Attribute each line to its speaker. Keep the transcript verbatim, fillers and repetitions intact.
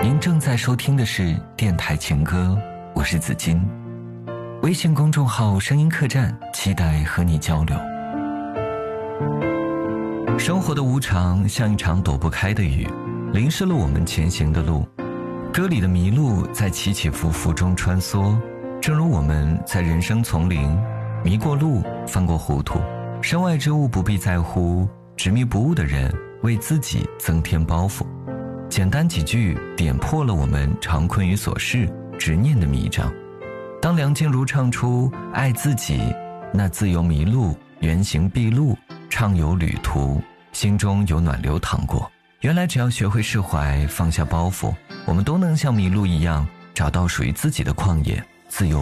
Speaker 1: 您正在收听的是电台情歌，我是子金。微信公众号声音客栈，期待和你交流。生活的无常像一场躲不开的雨，淋湿了我们前行的路。歌里的迷路在起起伏伏中穿梭，正如我们在人生丛林迷过路，犯过糊涂，身外之物不必在乎，执迷不悟的人为自己增添包袱。简单几句点破了我们常困于琐事执念的迷障。当梁静茹唱出爱自己，那自由迷路，原形毕露，畅游旅途，心中有暖流淌过。原来只要学会释怀，放下包袱，我们都能像迷路一样找到属于自己的旷野，自由